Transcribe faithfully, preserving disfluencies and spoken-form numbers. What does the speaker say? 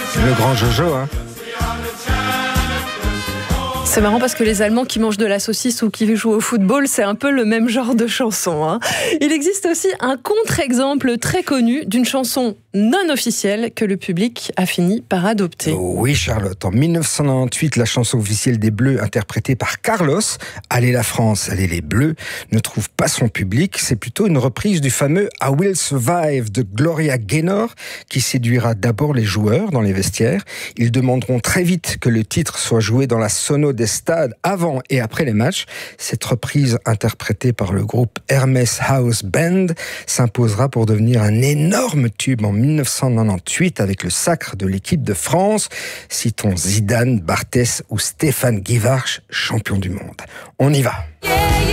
Le grand Jojo, hein. C'est marrant parce que les Allemands qui mangent de la saucisse ou qui jouent au football, c'est un peu le même genre de chanson, hein. Il existe aussi un contre-exemple très connu d'une chanson non officielle que le public a fini par adopter. Oui, Charlotte. En mille neuf cent quatre-vingt-dix-huit, la chanson officielle des Bleus, interprétée par Carlos, Allez la France, allez les Bleus, ne trouve pas son public. C'est plutôt une reprise du fameux I Will Survive de Gloria Gaynor, qui séduira d'abord les joueurs dans les vestiaires. Ils demanderont très vite que le titre soit joué dans la sono des stades avant et après les matchs. Cette reprise, interprétée par le groupe Hermès House Band, s'imposera pour devenir un énorme tube en mille neuf cent quatre-vingt-dix-huit avec le sacre de l'équipe de France. Citons Zidane, Barthès ou Stéphane Guivarch, champion du monde. On y va.